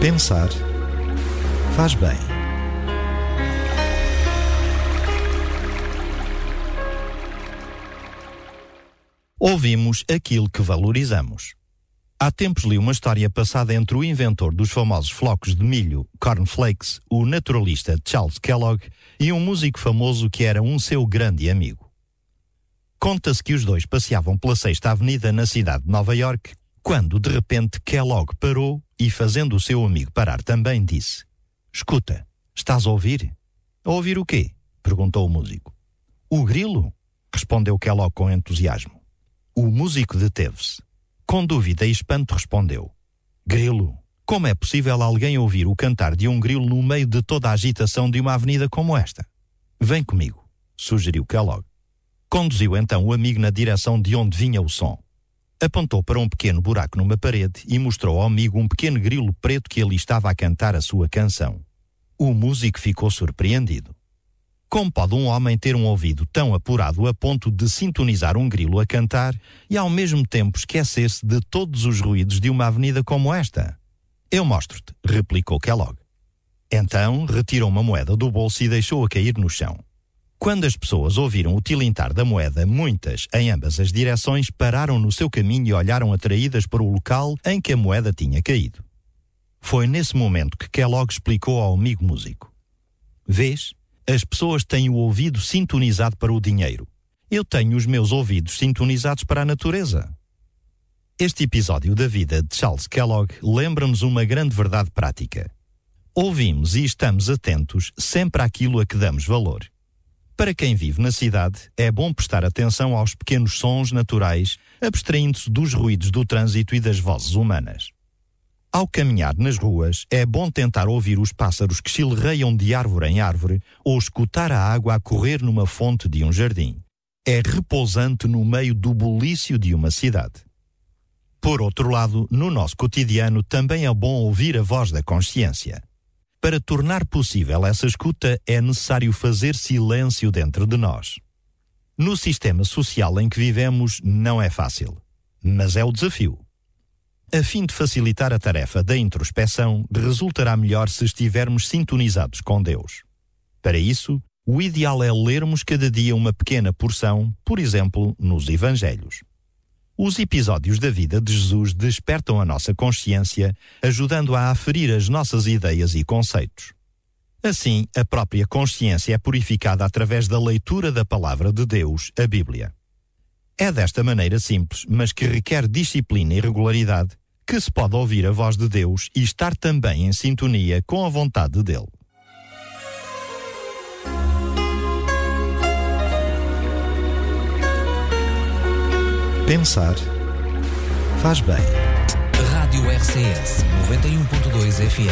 Pensar faz bem. Ouvimos aquilo que valorizamos. Há tempos li uma história passada entre o inventor dos famosos flocos de milho, cornflakes, o naturalista Charles Kellogg, e um músico famoso que era um seu grande amigo. Conta-se que os dois passeavam pela Sexta Avenida na cidade de Nova York, quando de repente Kellogg parou e, fazendo o seu amigo parar também, disse: "Escuta, estás a ouvir?" "A ouvir o quê?" perguntou o músico. "O grilo?" respondeu Kellogg com entusiasmo. O músico deteve-se. Com dúvida e espanto respondeu: "Grilo? Como é possível alguém ouvir o cantar de um grilo no meio de toda a agitação de uma avenida como esta?" "Vem comigo", sugeriu Kellogg. Conduziu então o amigo na direção de onde vinha o som. Apontou para um pequeno buraco numa parede e mostrou ao amigo um pequeno grilo preto que ali estava a cantar a sua canção. O músico ficou surpreendido. Como pode um homem ter um ouvido tão apurado a ponto de sintonizar um grilo a cantar e ao mesmo tempo esquecer-se de todos os ruídos de uma avenida como esta? "Eu mostro-te", replicou Kellogg. Então retirou uma moeda do bolso e deixou-a cair no chão. Quando as pessoas ouviram o tilintar da moeda, muitas, em ambas as direções, pararam no seu caminho e olharam atraídas para o local em que a moeda tinha caído. Foi nesse momento que Kellogg explicou ao amigo músico: "Vês? As pessoas têm o ouvido sintonizado para o dinheiro. Eu tenho os meus ouvidos sintonizados para a natureza." Este episódio da vida de Charles Kellogg lembra-nos uma grande verdade prática. Ouvimos e estamos atentos sempre àquilo a que damos valor. Para quem vive na cidade, é bom prestar atenção aos pequenos sons naturais, abstraindo-se dos ruídos do trânsito e das vozes humanas. Ao caminhar nas ruas, é bom tentar ouvir os pássaros que chilreiam de árvore em árvore ou escutar a água a correr numa fonte de um jardim. É repousante no meio do bulício de uma cidade. Por outro lado, no nosso cotidiano também é bom ouvir a voz da consciência. Para tornar possível essa escuta, é necessário fazer silêncio dentro de nós. No sistema social em que vivemos, não é fácil, mas é o desafio. A fim de facilitar a tarefa da introspeção, resultará melhor se estivermos sintonizados com Deus. Para isso, o ideal é lermos cada dia uma pequena porção, por exemplo, nos Evangelhos. Os episódios da vida de Jesus despertam a nossa consciência, ajudando a aferir as nossas ideias e conceitos. Assim, a própria consciência é purificada através da leitura da Palavra de Deus, a Bíblia. É desta maneira simples, mas que requer disciplina e regularidade, que se pode ouvir a voz de Deus e estar também em sintonia com a vontade dele. Pensar faz bem. Rádio RCS 91.2 FM.